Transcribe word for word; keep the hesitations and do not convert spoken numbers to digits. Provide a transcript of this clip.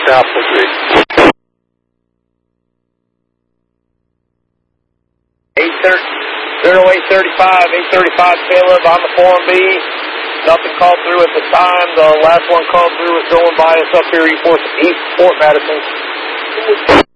South will be. zero eight thirty-five, eight thirty-five Caleb on the four and B. Nothing called through at the time. The last one called through was going by us up here, East Fort, East Fort Madison.